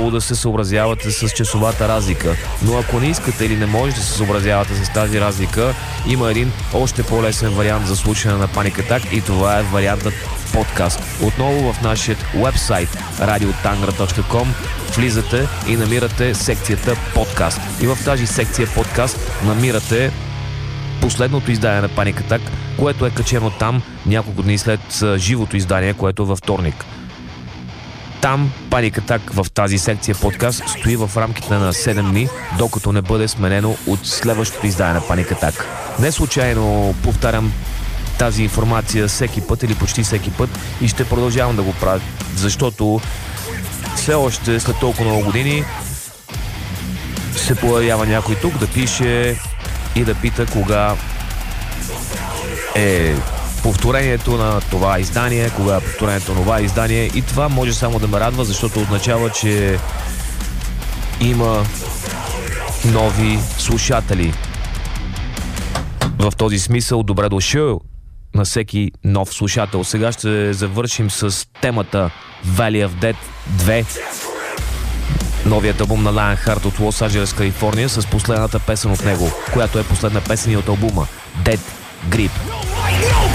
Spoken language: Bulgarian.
хубаво да се съобразявате с часовата разлика. Но ако не искате или не можете да се съобразявате с тази разлика, има един още по-лесен вариант за слушане на Panic Attack и това е вариантът подкаст. Отново в нашия уебсайт radiotangra.com влизате и намирате секцията подкаст. И в тази секция подкаст намирате последното издание на Panic Attack, което е качено там няколко дни след живото издание, което е във вторник. Там Panic Attack в тази секция подкаст стои в рамките на 7 дни, докато не бъде сменено от следващото издание на Panic Attack. Не случайно повтарям тази информация всеки път или почти всеки път и ще продължавам да го правя, защото все още след толкова много години се появява някой тук да пише и да пита кога е повторението на това издание, кога е повторението на това издание, и това може само да ме радва, защото означава, че има нови слушатели. В този смисъл добре дошъл на всеки нов слушател. Сега ще завършим с темата Valley of Death 2, новият албум на Lionheart от Лос Анджелес, Калифорния, с последната песен от него, която е последна песен от албума Dead Grip.